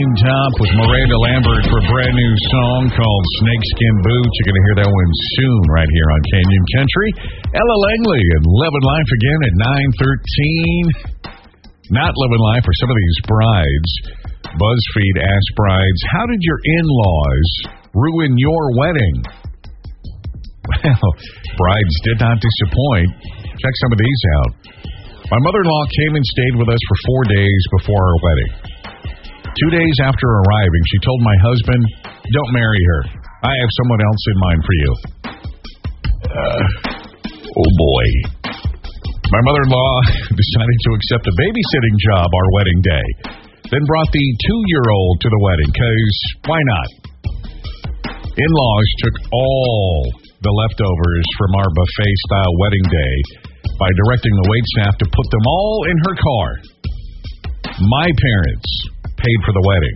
Top with Miranda Lambert for a brand new song called Snakeskin Boots. You're going to hear that one soon right here on Canyon Country. Ella Langley and Living Life again at 9:13. Not living life for some of these brides. BuzzFeed asked brides, how did your in-laws ruin your wedding? Well, brides did not disappoint. Check some of these out. My mother-in-law came and stayed with us for 4 days before our wedding. 2 days after arriving, she told my husband, don't marry her. I have someone else in mind for you. Oh boy. My mother-in-law decided to accept a babysitting job our wedding day. Then brought the 2-year-old to the wedding, because why not? In-laws took all the leftovers from our buffet-style wedding day by directing the waitstaff to put them all in her car. My parents paid for the wedding.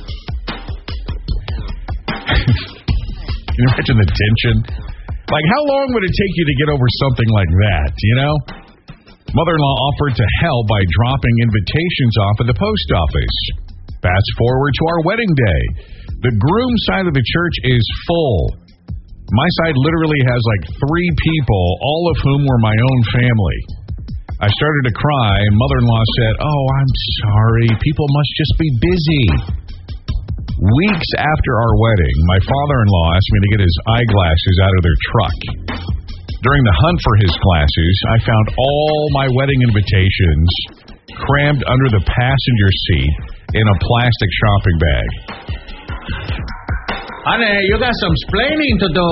Can you imagine the tension? Like, how long would it take you to get over something like that, you know? Mother-in-law offered to help by dropping invitations off at the post office. Fast forward to our wedding day. The groom side of the church is full. My side literally has like 3 people, all of whom were my own family. I started to cry, and mother-in-law said, oh, I'm sorry. People must just be busy. Weeks after our wedding, my father-in-law asked me to get his eyeglasses out of their truck. During the hunt for his glasses, I found all my wedding invitations crammed under the passenger seat in a plastic shopping bag. Honey, you got some splaining to do.